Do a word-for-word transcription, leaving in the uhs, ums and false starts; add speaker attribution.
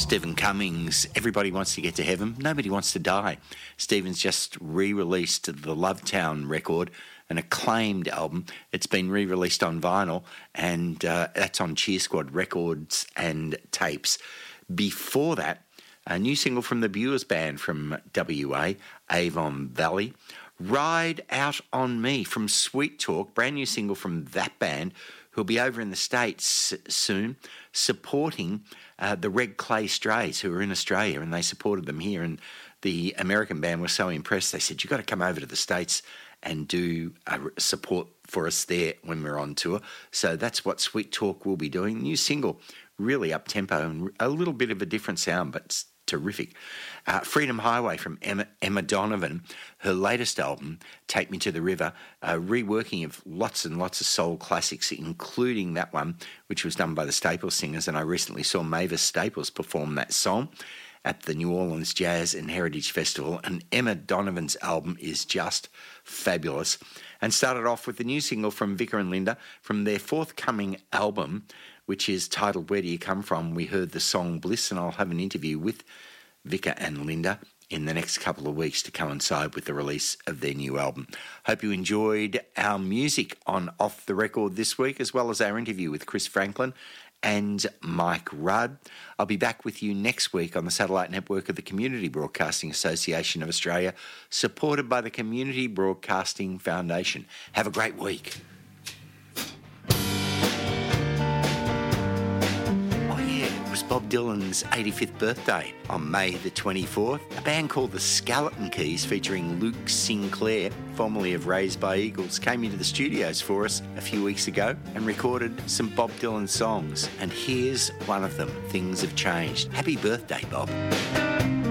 Speaker 1: Stephen Cummings, everybody wants to get to heaven, nobody wants to die. Stephen's just re-released the Lovetown record, an acclaimed album. It's been re-released on vinyl, and uh, that's on Cheer Squad Records and Tapes. Before that, a new single from the Buers Band from W A, Avon Valley. Ride Out On Me from Sweet Talk, brand new single from that band, who'll be over in the States soon, supporting uh, the Red Clay Strays, who are in Australia, and they supported them here. And the American band was so impressed, they said, you've got to come over to the States and do uh, support for us there when we're on tour. So that's what Sweet Talk will be doing. New single, really up-tempo and a little bit of a different sound, but it's terrific. Uh, Freedom Highway from Emma, Emma Donovan, her latest album, Take Me to the River, a reworking of lots and lots of soul classics, including that one, which was done by the Staples Singers, and I recently saw Mavis Staples perform that song at the New Orleans Jazz and Heritage Festival, and Emma Donovan's album is just fabulous. And started off with the new single from Vicar and Linda from their forthcoming album, which is titled Where Do You Come From? We heard the song Bliss, and I'll have an interview with Vicar and Linda in the next couple of weeks to coincide with the release of their new album. Hope you enjoyed our music on Off the Record this week, as well as our interview with Chris Franklin and Mike Rudd. I'll be back with you next week on the satellite network of the Community Broadcasting Association of Australia, supported by the Community Broadcasting Foundation. Have a great week. Bob Dylan's eighty-fifth birthday on May the twenty-fourth. A band called the Skeleton Keys, featuring Luke Sinclair, formerly of Raised by Eagles, came into the studios for us a few weeks ago and recorded some Bob Dylan songs. And here's one of them, Things Have Changed. Happy birthday, Bob.